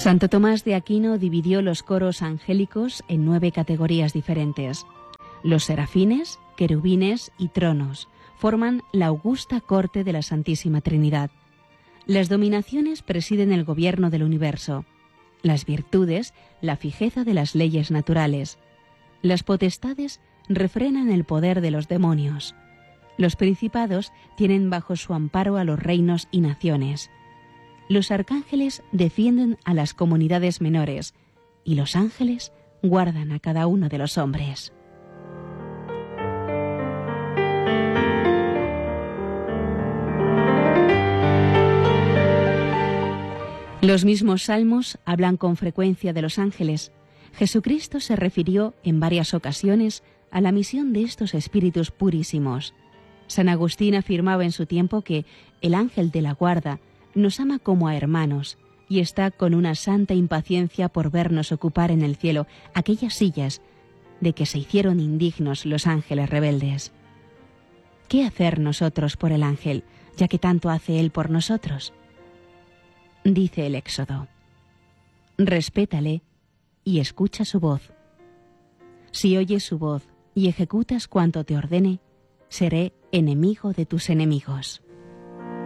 Santo Tomás de Aquino dividió los coros angélicos en 9 categorías diferentes. Los serafines, querubines y tronos forman la augusta corte de la Santísima Trinidad. Las dominaciones presiden el gobierno del universo. Las virtudes, la fijeza de las leyes naturales. Las potestades refrenan el poder de los demonios. Los principados tienen bajo su amparo a los reinos y naciones. Los arcángeles defienden a las comunidades menores y los ángeles guardan a cada uno de los hombres. Los mismos salmos hablan con frecuencia de los ángeles. Jesucristo se refirió en varias ocasiones a la misión de estos espíritus purísimos. San Agustín afirmaba en su tiempo que el ángel de la guarda nos ama como a hermanos y está con una santa impaciencia por vernos ocupar en el cielo aquellas sillas de que se hicieron indignos los ángeles rebeldes. ¿Qué hacer nosotros por el ángel, ya que tanto hace él por nosotros? Dice el Éxodo: respétale y escucha su voz. Si oyes su voz y ejecutas cuanto te ordene, seré enemigo de tus enemigos.